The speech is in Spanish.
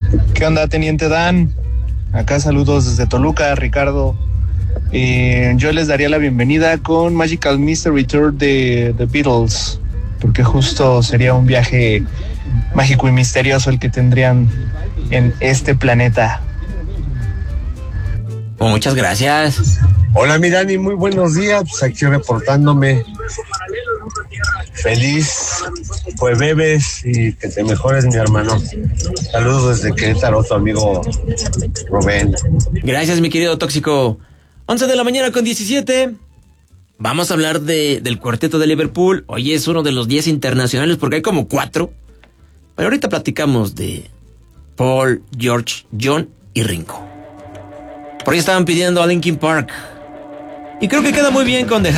¿Qué onda, Teniente Dan? Acá saludos desde Toluca, Ricardo. Yo les daría la bienvenida con Magical Mystery Tour de The Beatles, porque justo sería un viaje mágico y misterioso el que tendrían en este planeta. Oh, muchas gracias. Hola, mi Dani, muy buenos días. Pues aquí reportándome. Feliz jueves y que te mejores, mi hermano. Saludos desde Querétaro, tu amigo Rubén. Gracias, mi querido Tóxico. 11 de la mañana con 17. Vamos a hablar del cuarteto de Liverpool. Hoy es uno de los 10 internacionales porque hay como 4. Pero ahorita platicamos de Paul, George, John y Ringo. Por ahí estaban pidiendo a Linkin Park. Y creo que queda muy bien con The